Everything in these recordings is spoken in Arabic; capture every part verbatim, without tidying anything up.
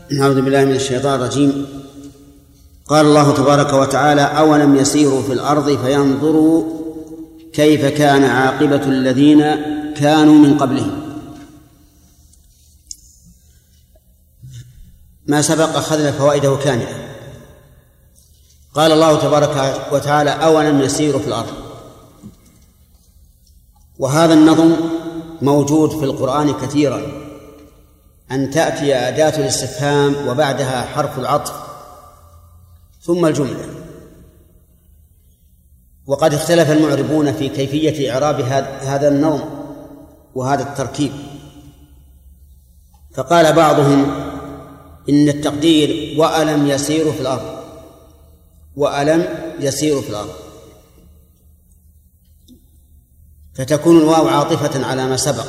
أعوذ بالله من الشيطان الرجيم. قال الله تبارك وتعالى: أولم يسيروا في الأرض فينظروا كيف كان عاقبة الذين كانوا من قبلهم. ما سبق أخذنا فوائده كاملة. قال الله تبارك وتعالى: أولم يسيروا في الأرض. وهذا النظم موجود في القرآن كثيرا، أن تأتي أداة الاستفهام وبعدها حرف العطف ثم الجملة. وقد اختلف المعربون في كيفية إعراب هذا النظم وهذا التركيب، فقال بعضهم إن التقدير وألم يسيروا في الأرض، وألم يسيروا في الأرض، فتكون الواو عاطفة على ما سبق،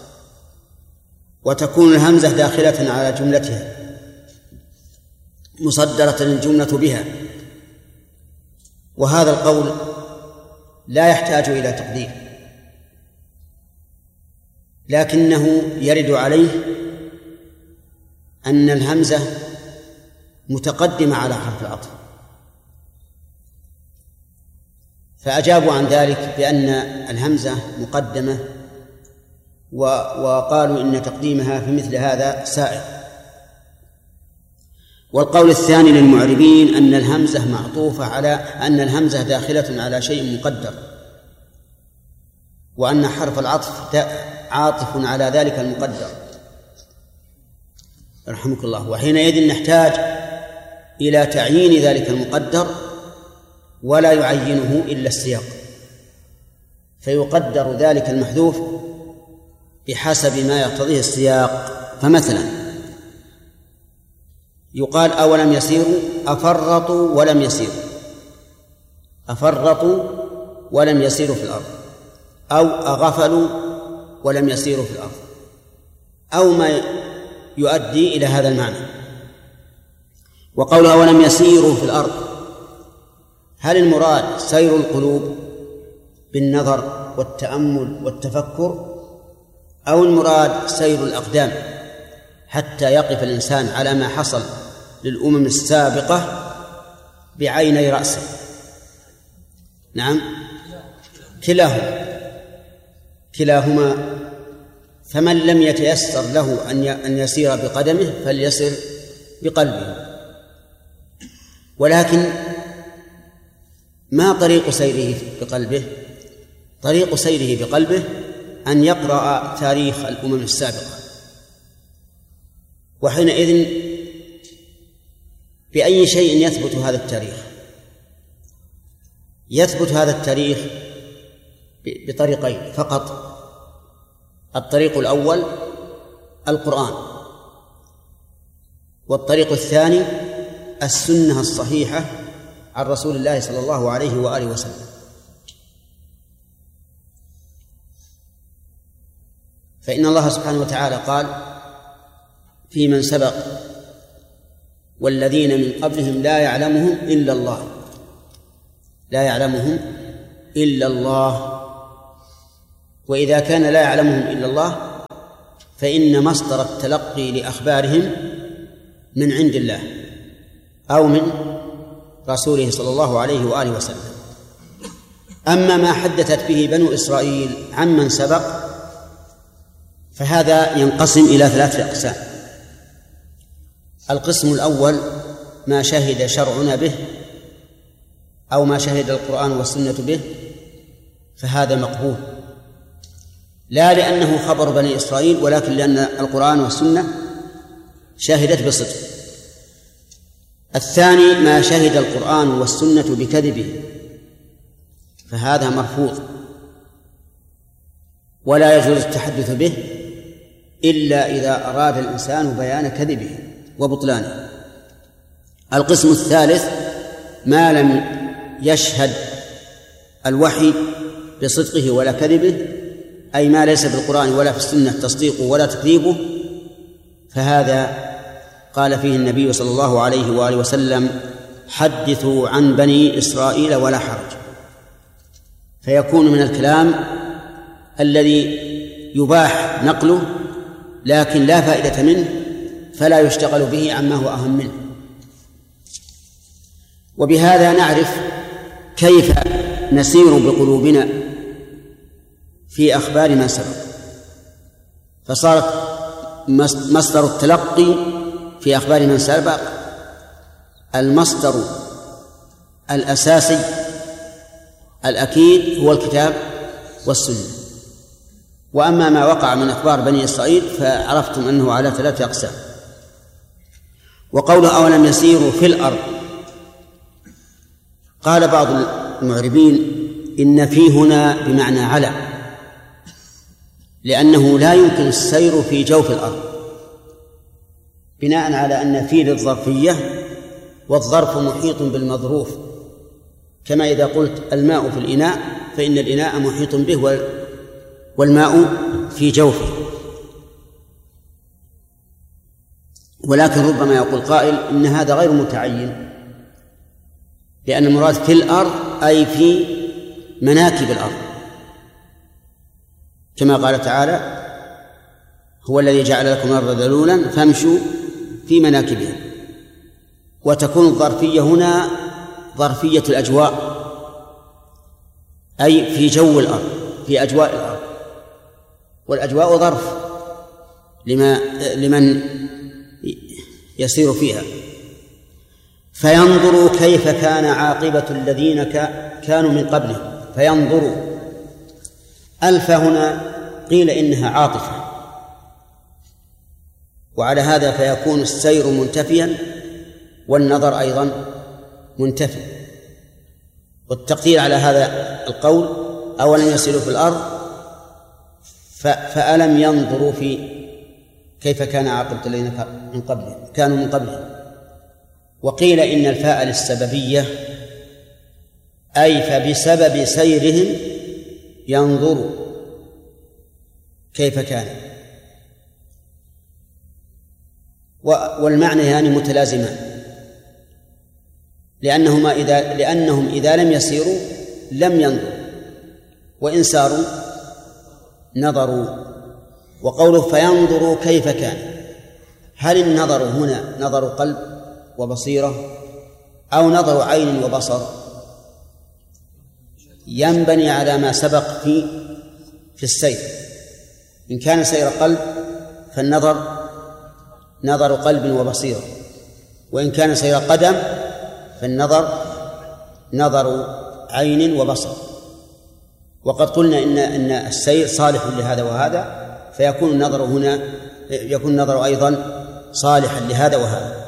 وتكون الهمزة داخلة على جملتها مصدرة الجملة بها. وهذا القول لا يحتاج إلى تقدير، لكنه يرد عليه أن الهمزة متقدمة على حرف العطف، فأجابوا عن ذلك بأن الهمزة مقدمة، وقالوا إن تقديمها في مثل هذا سائغ. والقول الثاني للمعربين أن الهمزة معطوفة على أن الهمزة داخلة على شيء مقدر، وأن حرف العطف عاطف على ذلك المقدر رحمك الله. وحينئذ نحتاج إلى تعيين ذلك المقدر، ولا يعينه إلا السياق، فيقدر ذلك المحذوف بحسب ما يقتضيه السياق. فمثلا يقال: أولم يسيروا، أفرطوا ولم يسيروا، أفرطوا ولم يسيروا في الأرض، أو أغفلوا ولم يسيروا في الأرض، أو ما يؤدي إلى هذا المعنى. وقوله ولم يسيروا في الأرض، هل المراد سير القلوب بالنظر والتأمل والتفكر، أو المراد سير الأقدام حتى يقف الإنسان على ما حصل للأمم السابقة بعيني رأسه؟ نعم، كلاهما كلاهما فمن لم يتيسر له أن يسير بقدمه فليسر بقلبه. ولكن ما طريق سيره بقلبه؟ طريق سيره بقلبه أن يقرأ تاريخ الأمم السابقة، وحينئذ بأي شيء يثبت هذا التاريخ؟ يثبت هذا التاريخ بطريقين فقط. الطريق الأول القرآن، والطريق الثاني السنة الصحيحة عن رسول الله صلى الله عليه وآله وسلم. فإن الله سبحانه وتعالى قال في من سبق: والذين من قبلهم لا يعلمهم إلا الله، لا يعلمهم إلا الله. وإذا كان لا يعلمهم إلا الله فإن مصدر التلقي لأخبارهم من عند الله أو من رسوله صلى الله عليه وآله وسلم. أما ما حدثت به بنو إسرائيل عمن سبق فهذا ينقسم إلى ثلاثة أقسام. القسم الأول ما شهد شرعنا به أو ما شهد القرآن والسنة به، فهذا مقبول، لا لأنه خبر بني إسرائيل، ولكن لأن القرآن والسنة شهدت بصدق. الثاني ما شهد القرآن والسنة بكذبه، فهذا مرفوض، ولا يجوز التحدث به إلا إذا أراد الإنسان بيان كذبه وبطلانه. القسم الثالث ما لم يشهد الوحي بصدقه ولا كذبه، أي ما ليس في القرآن ولا في السنة تصديقه ولا تكذيبه، فهذا قال فيه النبي صلى الله عليه وآله وسلم: حدثوا عن بني إسرائيل ولا حرج. فيكون من الكلام الذي يباح نقله لكن لا فائدة منه فلا يشتغل به عما هو أهم منه. وبهذا نعرف كيف نسير بقلوبنا في أخبار ما سبق، فصارت مصدر التلقي في أخبار من سبق المصدر الأساسي الأكيد هو الكتاب والسنة. وأما ما وقع من أخبار بني إسرائيل فعرفتم أنه على ثلاثة أقسام. وقوله أولم يسيروا في الأرض، قال بعض المعربين إن في هنا بمعنى على، لأنه لا يمكن السير في جوف الأرض، بناء على أن في للظرفية والظرف محيط بالمظروف، كما إذا قلت الماء في الإناء فإن الإناء محيط به والماء في جوفه. ولكن ربما يقول قائل إن هذا غير متعين، لأن المراد في الأرض أي في مناكب الأرض، كما قال تعالى هو الذي جعل لكم الأرض ذلولا فامشوا في مناكبها. وتكون الظرفية هنا ظرفية الأجواء، أي في جو الأرض، في أجواء الأرض، والأجواء ظرف لما لمن يسير فيها. فينظروا كيف كان عاقبة الذين كانوا من قبلهم. فينظروا ألف هنا قيل إنها عاطفة، وعلى هذا فيكون السير منتفيا والنظر أيضا منتفي. والتقدير على هذا القول أولم يسيروا في الأرض فألم ينظروا في كيف كان عاقبة الذين من قبلهم كانوا من قبلهم. وقيل إن الفاء للسببية، أي فبسبب سيرهم ينظروا كيف كان، والمعنى يعني متلازمان، لأنهما إذا لأنهم إذا لم يسيروا لم ينظروا، وإن ساروا نظروا. وقوله فينظروا كيف كان، هل النظر هنا نظر قلب وبصيرة أو نظر عين وبصر؟ ينبني على ما سبق في في السير. إن كان سير قلب فالنظر نظر قلب وبصيرة، وإن كان سير قدم فالنظر نظر عين وبصر. وقد قلنا إن إن السير صالح لهذا وهذا، فيكون النظر هنا يكون النظر أيضا صالحا لهذا وهذا.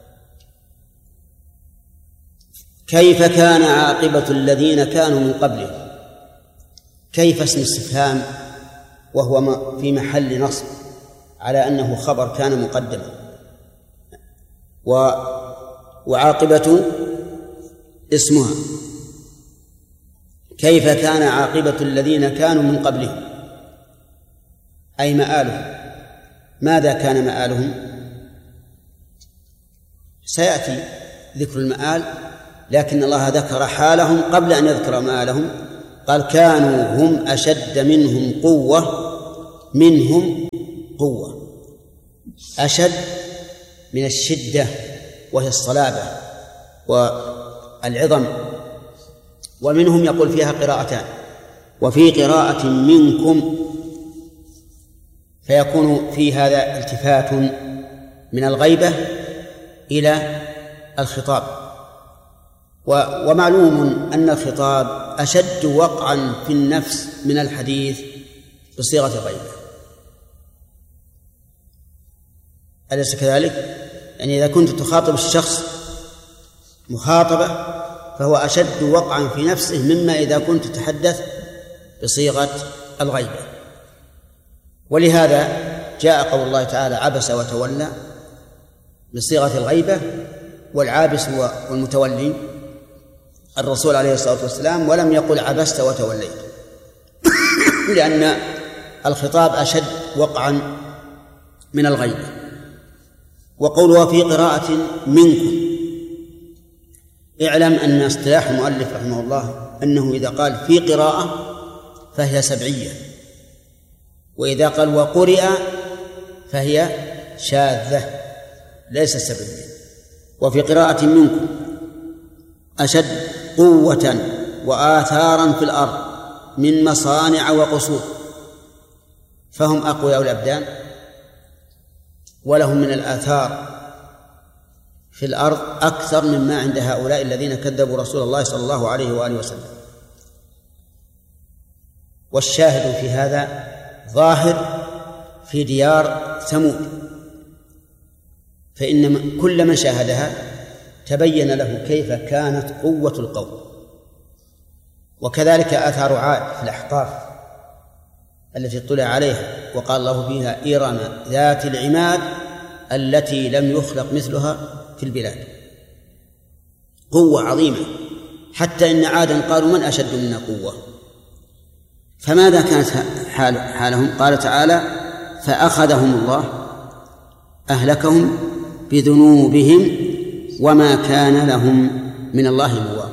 كيف كان عاقبة الذين كانوا من قبلهم. كيف اسم استفهام وهو في محل نصب على أنه خبر كان مقدما، وعاقبة اسمها. كيف كان عاقبة الذين كانوا من قبلهم، أي مآلهم. ماذا كان مآلهم؟ سيأتي ذكر المآل، لكن الله ذكر حالهم قبل أن يذكر مآلهم. قال كانوا هم أشد منهم قوة منهم قوة. أشد من الشدة وهي الصلابة والعظم. ومنهم يقول فيها قراءتان، وفي قراءة منكم، فيكون في هذا التفات من الغيبة إلى الخطاب. ومعلوم أن الخطاب أشد وقعا في النفس من الحديث بصيغة الغيبة، أليس كذلك؟ يعني إذا كنت تخاطب الشخص مخاطبة فهو أشد وقعا في نفسه مما إذا كنت تتحدث بصيغة الغيبة. ولهذا جاء قول الله تعالى عبس وتولى بصيغة الغيبة، والعابس والمتولي الرسول عليه الصلاة والسلام، ولم يقل عبست وتوليت لأن الخطاب أشد وقعا من الغيبة. وقوله في قراءة منكم، اعلم أن اصطلاح المؤلف رحمه الله أنه إذا قال في قراءة فهي سبعية، وإذا قال وقرئ فهي شاذة. ليس سببيا. وفي قراءة منكم أشد قوة وآثارا في الأرض من مصانع وقصور، فهم أقوياء الأبدان ولهم من الآثار في الأرض أكثر مما عند هؤلاء الذين كذبوا رسول الله صلى الله عليه وآله وسلم. والشاهد في هذا ظاهر في ديار ثمود، فإن كل من شاهدها تبين له كيف كانت قوة القوم. وكذلك آثار عاد في الأحقاف التي اطلع عليها وقال الله فيها إرم ذات العماد التي لم يخلق مثلها في البلاد، قوة عظيمة، حتى إن عادا قالوا من أشد منا قوة. فماذا كانت حال حالهم؟ قال تعالى فأخذهم الله أهلكهم بذنوبهم وما كان لهم من الله مواق.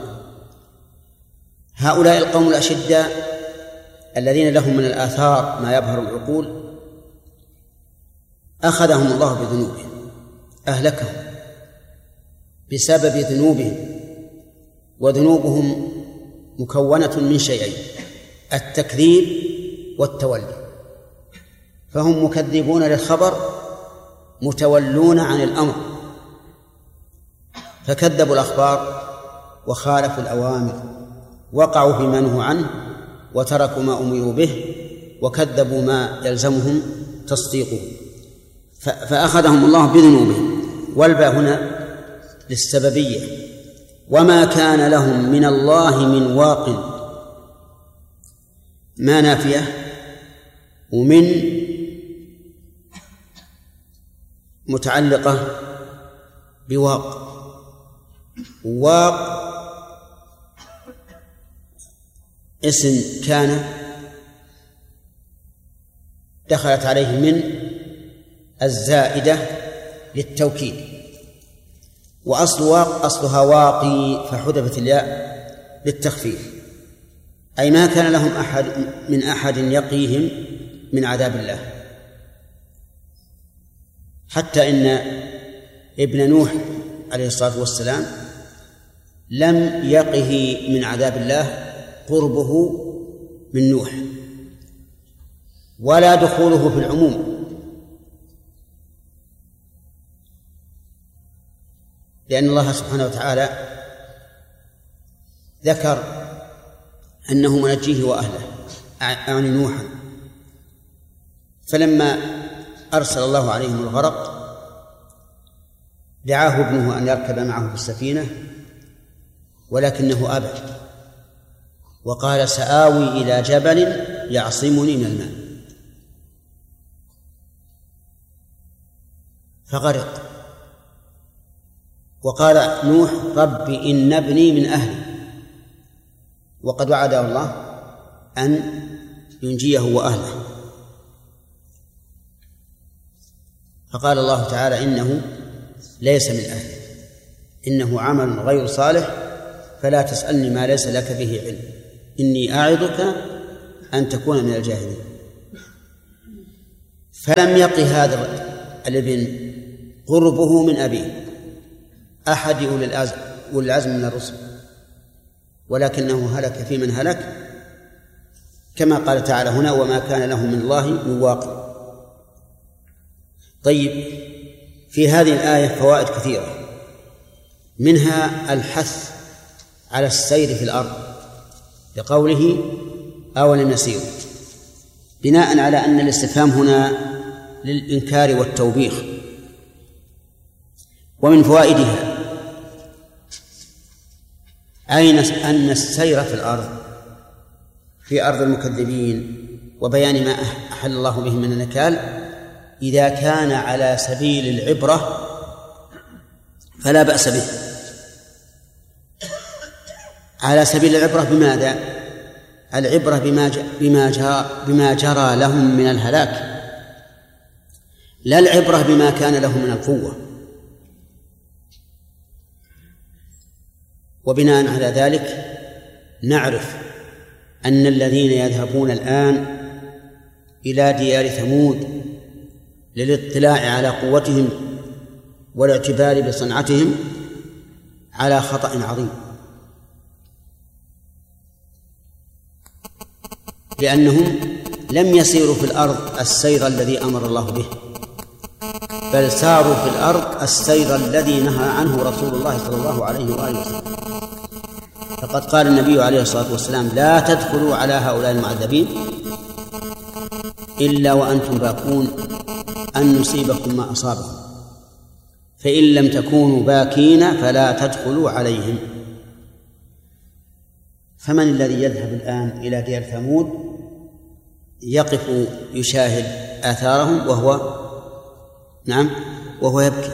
هؤلاء القوم الأشداء الذين لهم من الآثار ما يبهر العقول أخذهم الله بذنوبهم، أهلكهم بسبب ذنوبهم. وذنوبهم مكونة من شيئين: التكذيب والتولي، فهم مكذبون للخبر متولون عن الأمر، فكذبوا الأخبار وخالفوا الأوامر، وقعوا فيما نهوا عنه وتركوا ما أمروا به وكذبوا ما يلزمهم تصديقه، فأخذهم الله بذنوبهم. والباء هنا للسببية. وما كان لهم من الله من واق، ما نافية، ومن متعلقة بواق. واق اسم كان دخلت عليه من الزائدة للتوكيد، وأصل واق أصلها واقي فحذفت الياء للتخفيف، أي ما كان لهم أحد من أحد يقيهم من عذاب الله. حتى إن ابن نوح عليه الصلاة والسلام لم يقه من عذاب الله قربه من نوح ولا دخوله في العموم، لأن الله سبحانه وتعالى ذكر أنه منجيه وأهله يعني نوحا، فلما أرسل الله عليهم الغرق دعاه ابنه أن يركب معه في السفينة، ولكنه أبى وقال سآوي إلى جبل يعصمني من الماء، فغرق. وقال نوح رب إن ابني من أهلي، وقد وعده الله أن ينجيه وأهله، فقال الله تعالى إنه ليس من أهله، إنه عمل غير صالح فلا تسألني ما ليس لك به علم، إني أعظك أن تكون من الجاهلين. فلم يق هذا الابن قربه من أبيه أحد أولي العزم من الرسل، ولكنه هلك في من هلك، كما قال تعالى هنا وما كان له من الله من واق. طيب، في هذه الآية فوائد كثيرة، منها الحث على السير في الأرض بقوله أولم يسيروا، بناء على أن الاستفهام هنا للإنكار والتوبيخ. ومن فوائدها أين أن السير في الأرض في أرض المكذبين وبيان ما أحل الله به من النكال إذا كان على سبيل العبرة فلا بأس به. على سبيل العبرة بماذا؟ العبرة بما بما جرى بما جرى لهم من الهلاك، لا العبرة بما كان لهم من القوة. وبناء على ذلك نعرف أن الذين يذهبون الآن إلى ديار ثمود للاطلاع على قوتهم والاعتبار بصنعتهم على خطأ عظيم، لأنهم لم يسيروا في الأرض السير الذي أمر الله به، بل ساروا في الأرض السير الذي نهى عنه رسول الله صلى الله عليه وآله وسلم. فقد قال النبي عليه الصلاة والسلام: لا تدخلوا على هؤلاء المعذبين إلا وأنتم باكون أن يصيبكم ما أصابهم، فإن لم تكونوا باكين فلا تدخلوا عليهم. فمن الذي يذهب الآن إلى دير ثمود يقف يشاهد آثارهم وهو نعم وهو يبكي؟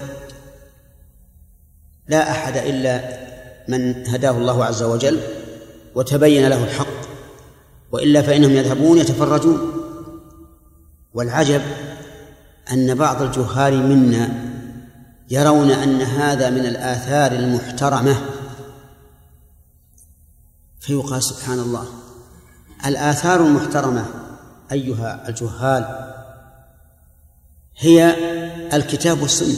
لا أحد إلا من هداه الله عز وجل وتبين له الحق، وإلا فإنهم يذهبون يتفرجون. والعجب أن بعض الجهال منا يرون أن هذا من الآثار المحترمة، فيقال سبحان الله، الآثار المحترمة أيها الجهال هي الكتاب والسنة،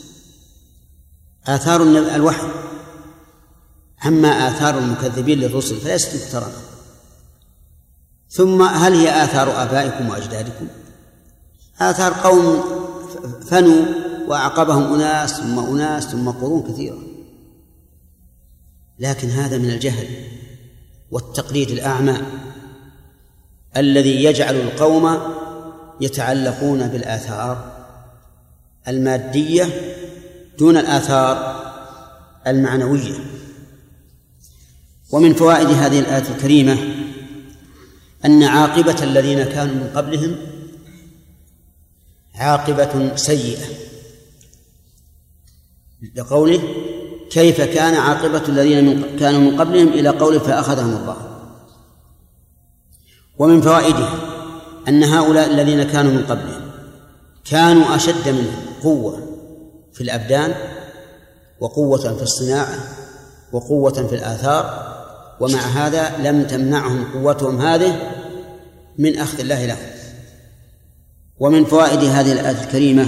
آثار الوحي. أما آثار المكذبين للرسل فليست محترمة. ثم هل هي آثار آبائكم وأجدادكم؟ آثار قوم فنوا وأعقبهم أناس ثم أناس ثم قرون كثيرة، لكن هذا من الجهل والتقليد الأعمى الذي يجعل القوم يتعلقون بالآثار المادية دون الآثار المعنوية. ومن فوائد هذه الآية الكريمة أن عاقبة الذين كانوا من قبلهم عاقبة سيئة، لقوله: كيف كان عاقبة الذين من كانوا من قبلهم، إلى قوله: فأخذهم الله. ومن فوائده أن هؤلاء الذين كانوا من قبلهم كانوا أشد منهم قوة في الأبدان وقوة في الصناعة وقوة في الآثار، ومع هذا لم تمنعهم قوتهم هذه من أخذ الله لهم. ومن فوائد هذه الآية الكريمة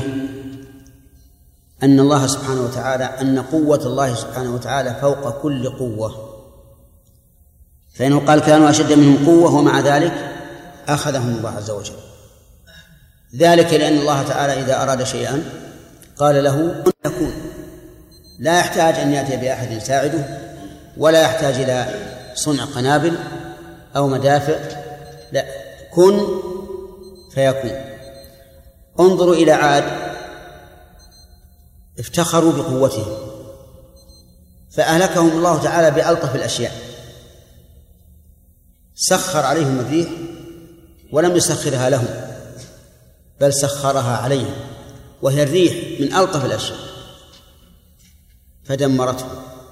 أن الله سبحانه وتعالى أن قوة الله سبحانه وتعالى فوق كل قوة، فإنه قال: كانوا أشد منهم قوة، ومع ذلك أخذهم الله عز وجل. ذلك لأن الله تعالى إذا أراد شيئا قال له كن يكون، لا يحتاج أن يأتي بأحد يساعده، ولا يحتاج إلى صنع قنابل أو مدافع، لا، كن فيكون. انظروا إلى عاد، افتخروا بقوتهم فأهلكهم الله تعالى بألطف الأشياء، سخر عليهم الريح ولم يسخرها لهم بل سخرها عليهم، وهي الريح من ألطف الأشياء، فدمرته،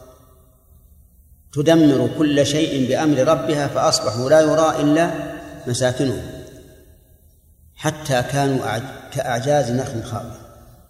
تدمر كل شيء بأمر ربها، فأصبحوا لا يرى إلا مساكنهم، حتى كانوا كأعجاز نخل خاوية.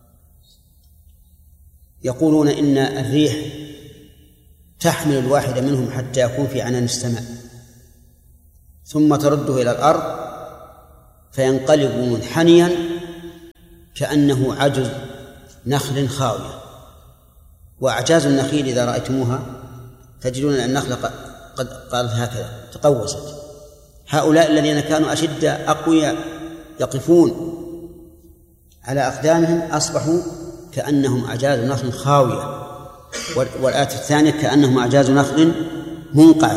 يقولون إن الريح تحمل الواحد منهم حتى يكون في عنان السماء، ثم ترده إلى الأرض فينقلب منحنيا كأنه عجز نخل خاوية. وأعجاز النخيل إذا رأيتموها تجدون أن النخلة قد قالت هكذا تقوست. هؤلاء الذين كانوا أشد أقوياء يقفون على أقدامهم أصبحوا كأنهم أعجاز نخل خاوية، والآية الثانية كأنهم أعجاز نخل منقعر.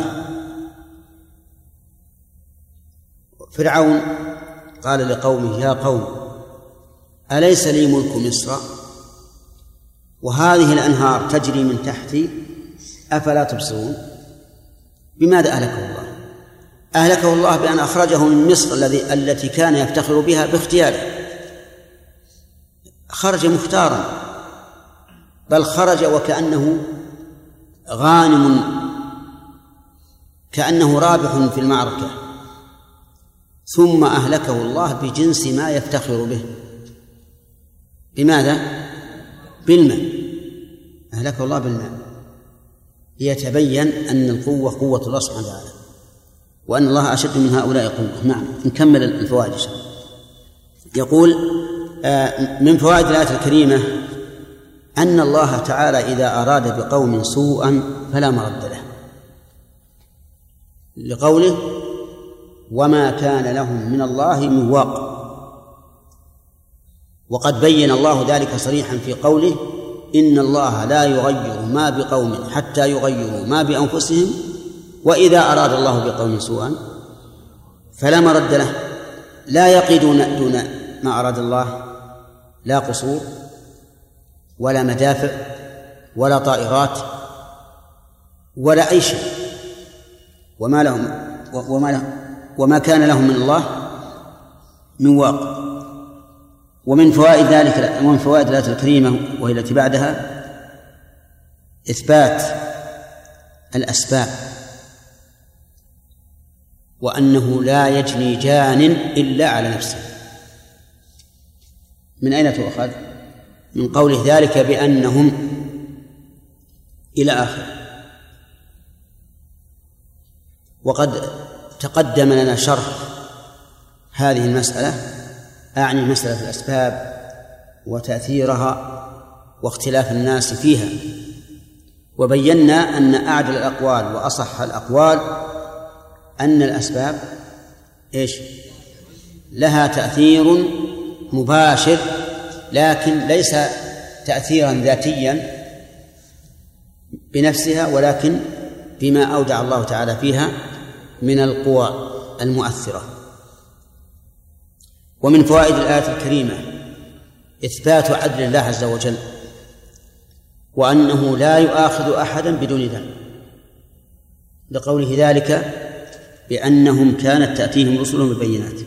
فرعون قال لقومه: يا قوم أليس لي ملك مصر وهذه الأنهار تجري من تحتي أفلا تبصرون؟ بماذا أهلكه الله؟ أهلكه الله بأن أخرجه من مصر الذي التي كان يفتخر بها باختياره، خرج مختارا، بل خرج وكأنه غانم، كأنه رابح في المعركة، ثم أهلكه الله بجنس ما يفتخر به. بماذا؟ بالماء، أهلكه الله بالماء، ليتبين أن القوة قوة الله سبحانه وتعالى، وأن الله أشد من هؤلاء قوة. نعم، نكمل الفوائد. يقول: من فوائد الآية الكريمة أن الله تعالى إذا أراد بقوم سوءا فلا مرد له، لقوله وما كان لهم من الله من واق. وقد بين الله ذلك صريحا في قوله إن الله لا يغير ما بقوم حتى يغيروا ما بأنفسهم وإذا أراد الله بقوم سوءا فلا مرد له. لا يقيدون دون ما أراد الله لا قصور ولا مدافع ولا طائرات ولا أي شيء، وما لهم وما لهم وما كان لهم من الله من واق. ومن فوائد ذلك ومن فوائد الآية الكريمة وهي التي بعدها إثبات الأسباب، وأنه لا يجني جان إلا على نفسه. من أين تؤخذ؟ من قوله ذلك بأنهم إلى آخر. وقد تقدم لنا شرح هذه المسألة، أعني مسألة الأسباب وتأثيرها واختلاف الناس فيها، وبينا أن أعدل الأقوال وأصح الأقوال أن الأسباب إيش؟ لها تأثير مباشر، لكن ليس تأثيرا ذاتيا بنفسها، ولكن بما أودع الله تعالى فيها من القوى المؤثرة. ومن فوائد الآية الكريمة إثبات عدل الله عز وجل، وأنه لا يؤاخذ أحدا بدون ذنب، لقوله ذلك بأنهم كانت تأتيهم رسلهم بالبينات.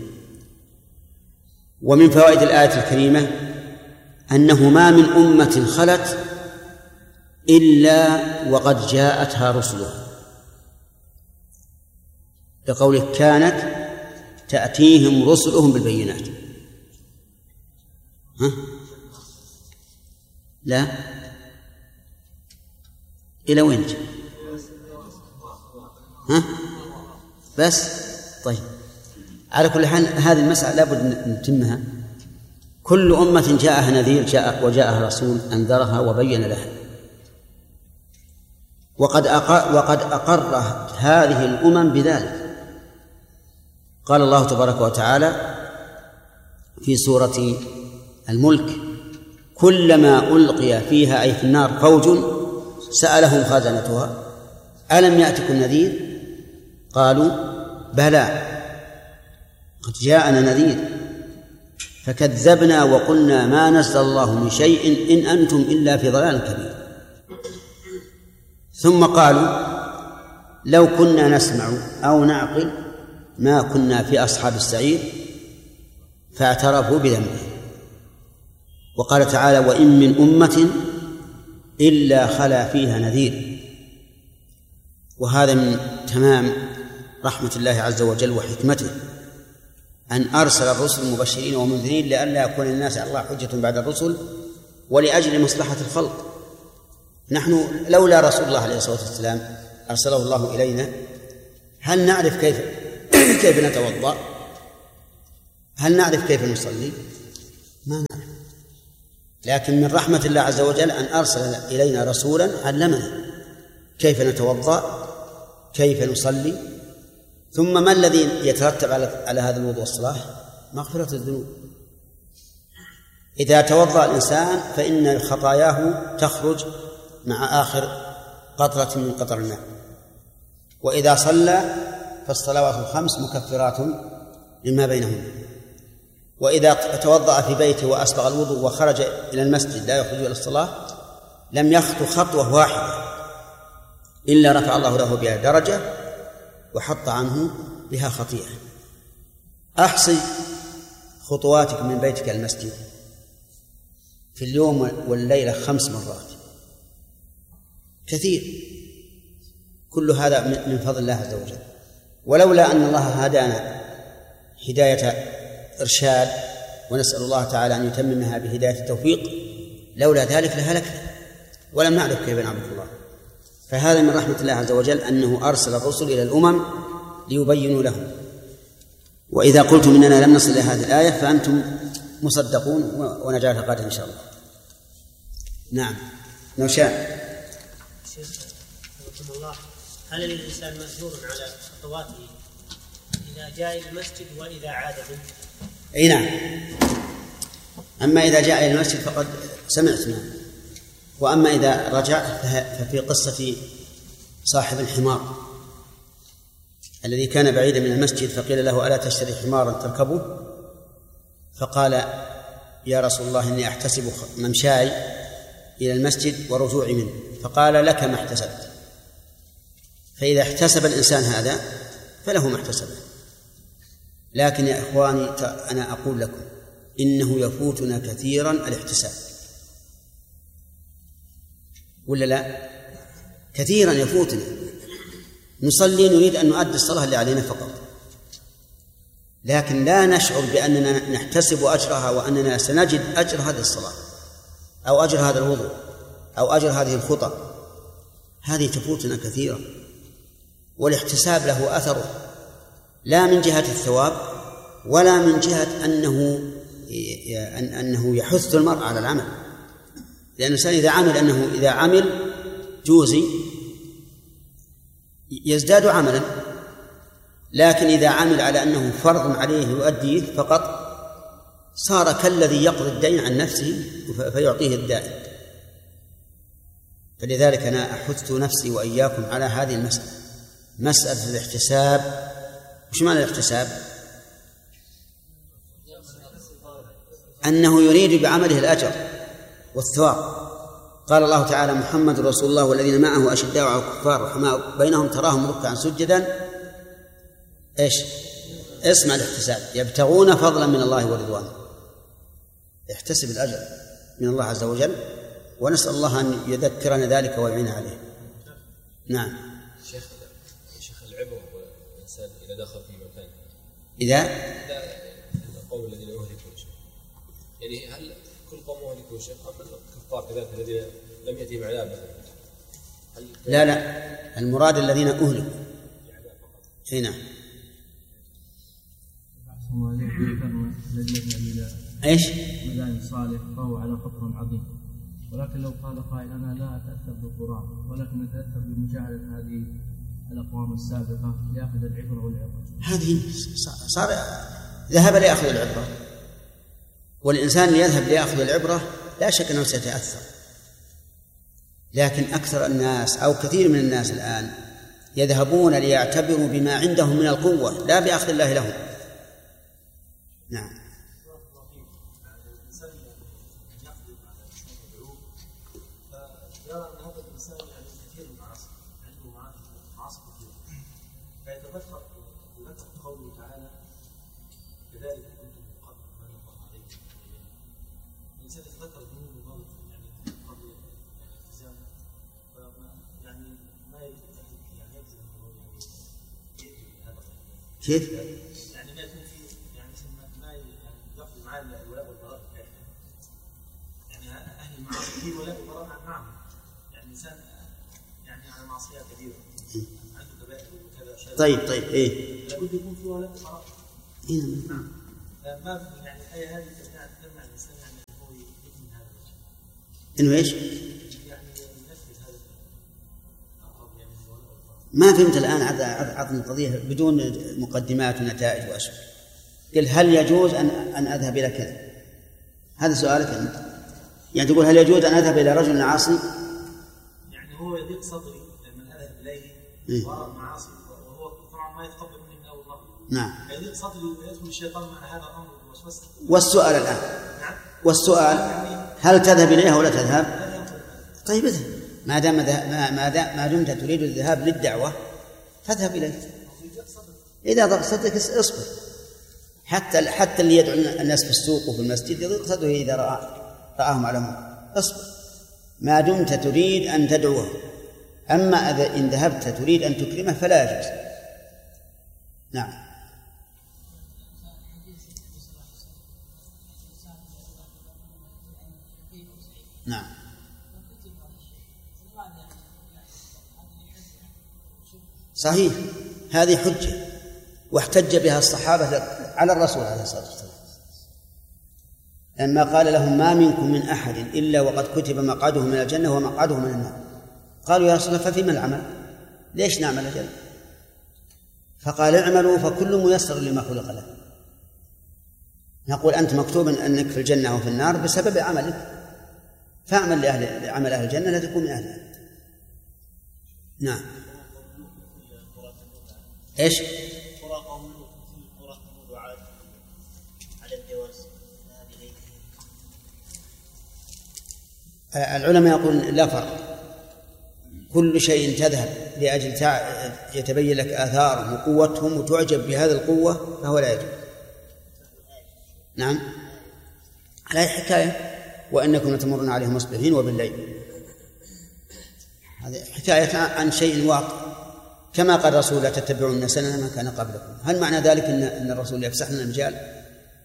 ومن فوائد الآية الكريمة أنه ما من أمة خلت إلا وقد جاءتها رسلها، لقوله كانت تأتيهم رسلهم بالبينات. ها؟ لا، إلى وين؟ ها؟ بس طيب، على كل حال هذه المسألة لابد نتمها. كل أمة جاءها نذير جاء وجاءها رسول أنذرها وبين لها. وقد أقر وقد أقرت هذه الأمم بذلك. قال الله تبارك وتعالى في سورة الملك كلما ألقي فيها أي في النار فوج سألهم خازنتها ألم يأتكم نذير قالوا بلى قد جاءنا نذير فكذبنا وقلنا ما نزل الله من شيء إن أنتم إلا في ضلال كبير. ثم قالوا لو كنا نسمع أو نعقل ما كنا في أصحاب السعير فاعترفوا بذنبهم. وقال تعالى وإن من أمة إلا خلا فيها نذير. وهذا من تمام رحمة الله عز وجل وحكمته أن أرسل الرسل مبشرين ومنذرين لئلا يكون الناس على الله حجة بعد الرسل ولأجل مصلحة الخلق. نحن لولا رسول الله عليه الصلاة والسلام أرسله الله إلينا هل نعرف كيف كيف نتوضأ؟ هل نعرف كيف نصلي؟ ما نعرف. لكن من رحمة الله عز وجل أن أرسل إلينا رسولا علمنا كيف نتوضأ كيف نصلي. ثم ما الذي يترتب على هذا الوضوء والصلاة؟ مغفرة الذنوب. إذا توضأ الإنسان فإن خطاياه تخرج مع آخر قطرة من قطر الماء. وإذا صلى فالصلوات الخمس مكفرات لما بينهن. وإذا توضأ في بيته وأسبغ الوضوء وخرج إلى المسجد لا يخرج إلى الصلاة لم يخطو خطوة واحدة إلا رفع الله له بها درجة وحط عنه بها خطيئة. أحصي خطواتك من بيتك إلى المسجد في اليوم والليلة خمس مرات، كثير. كل هذا من فضل الله عز وجل. ولولا أن الله هدانا هداية إرشاد ونسأل الله تعالى أن يتممها بهداية التوفيق لولا ذلك لهلكنا ولم نعرف كيف نعبد الله. فهذا من رحمة الله عز وجل أنه أرسل الرسل إلى الأمم ليبينوا لهم. وإذا قلتم إننا لم نصل إلى هذه الآية فأنتم مصدقون ونجعلها قادة إن شاء الله. نعم. نوشان. شيخ رحمه الله، هل الإنسان مأجور على خطواته إذا جاء إلى المسجد وإذا عاد منه؟ أي نعم. أما إذا جاء إلى المسجد فقد سمعتنا، وأما إذا رجع ففي قصة صاحب الحمار الذي كان بعيدا من المسجد فقيل له ألا تشتري حمارا تركبه؟ فقال يا رسول الله إني أحتسب ممشاي إلى المسجد ورجوعي منه. فقال لك ما احتسبت. فإذا احتسب الإنسان هذا فله ما احتسبه. لكن يا إخواني أنا أقول لكم إنه يفوتنا كثيرا الاحتساب، ولا لا؟ كثيرا يفوتنا. نصلي نريد أن نؤدي الصلاة اللي علينا فقط، لكن لا نشعر بأننا نحتسب أجرها وأننا سنجد أجر هذه الصلاة أو أجر هذا الوضوء أو أجر هذه الخطى. هذه تفوتنا كثيرا، والاحتساب له أثره لا من جهة الثواب ولا من جهة أنه أنه يحث المرء على العمل، لأن الإنسان إذا عمل أنه إذا عمل جوزي يزداد عملا، لكن إذا عمل على أنه فرض عليه يؤديه فقط صار كالذي يقضي الدين عن نفسه فيعطيه الدائن. فلذلك أنا أحث نفسي وإياكم على هذه المسألة، مسألة الاحتساب. وش معنى الاحتساب؟ أنه يريد بعمله الأجر والثواب. قال الله تعالى محمد رسول الله والذين معه أشداء على الكفار رحماء بينهم تراهم ركعا سجدا. إيش؟ اسمع الاحتساب، يبتغون فضلا من الله ورضوانه. احتسب الأجر من الله عز وجل، ونسأل الله أن يذكرنا ذلك ويعين عليه. نعم. شيخ شيخ العبرة والإنسان إذا دخل في مكان إذا القوم الذين أهلكوا يعني هل كل قوم أهلكوا شيخ أم الكفار كذلك الذين لم يأتهم عذاب؟ لا لا، المراد الذين أهلكوا. هنا ايش؟ مدائن صالح فهو على خطر عظيم، ولكن لو قال قائل انا لا اتاثر بالقران ولكن اتاثر بمشاهده هذه الاقوام السابقه لاخذ العبره والعبره، هذه صار ذهب لاخذ العبره، والانسان يذهب لاخذ العبره لا شك انه سيتاثر. لكن اكثر الناس او كثير من الناس الان يذهبون ليعتبروا بما عندهم من القوه لا باخذ الله لهم. نعم. يرى أن هذا الإنسان يعني كثير من العصر عنده معاصي كثير، فيتذكر يذكر قوله تعالى كذلك كنتم من قبل ما الله عليكم. الإنسان يتذكر ذنوب الماضي يعني قبل الالتزام، يعني ما يعني يجزم يعني هذا كيف؟ يعني ما يكون في يعني مثل ما يقضي معاه الولاء والبراء يعني أهل المعاصي كثير ولاء والبراء معهم، إنسان يعني على معصية كبيرة عنده كبائر وكذا. طيب طيب إيه؟ لابد يكون في ولاء وبراء. إيه نعم. ما يعني الآية هذه يعني تمنع الإنسان يعني هو يكمل هذا الشيء. إنه إيش؟ يعني ينفذ هذا الأمر يعني الولاء والبراء. ما فهمت الآن عطني القضية بدون مقدمات ونتائج وأشياء. قل هل يجوز أن أن أذهب إلى كذا؟ هذا سؤالك أنت. يعني تقول هل يجوز أن أذهب إلى رجل عاصي؟ هو يضيق صدري لما أذهب إليه وراء المعاصي وهو طبعا ما يتقبل مني من أول مرة. نعم. يضيق صدري ويدخل الشيطان مع هذا الأمر والوسوسة. والسؤال الآن. نعم. والسؤال هل تذهب إليها ولا تذهب؟ طيب اذهب، ما دام ما دام ما دمت تريد الذهاب للدعوة فاذهب إليه. إذا ضاق صدرك اصبر، حتى حتى اللي يدعو الناس في السوق وفي المسجد يضيق صدره إذا رأى رآهم على منكر، اصبر ما دمت تريد أن تدعوه. أما إذا إن ذهبت تريد أن تكرمه فلا يجوز. نعم. نعم. صحيح، هذه حجة واحتج بها الصحابة على الرسول عليه الصلاة والسلام. لما قال لهم ما منكم من أحد إلا وقد كتب مقعده من الجنة ومقعده من النار. قالوا يا رسول الله ففيما العمل؟ ليش نعمل الجنة؟ فقال اعملوا فكل ميسر لما خلق له. نقول أنت مكتوب أنك في الجنة أو في النار بسبب عملك، فاعمل لأهل لعمل أهل الجنة لا تكون من أهلها. نعم. إيش؟ العلماء يقولون لا فرق، كل شيء تذهب لأجل يتبين لك آثارهم وقوتهم وتعجب بهذه القوة فهو لا يجب. نعم. على حكاية وإنكم لتمرون عليهم مصبحين وبالليل، هذه حكاية عن شيء واقع، كما قال الرسول لا تتبعون سنن من كان قبلكم. هل معنى ذلك إن الرسول يفسح لنا المجال؟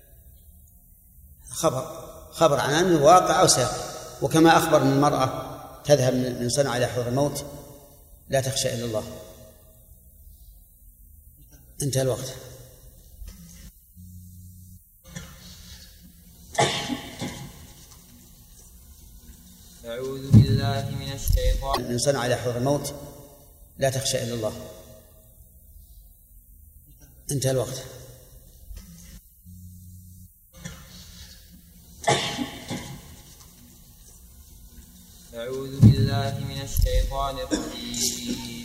خبر خبر عن أمر واقع أو سيقع. وكما أخبر أن المرأة تذهب من صنعاء إلى حضر الموت لا تخشى إلا الله. انتهى الوقت. أعوذ بالله من الشيطان. من صنعاء إلى حضر الموت لا تخشى إلا الله. انتهى الوقت. أعوذ بالله من الشيطان الرجيم.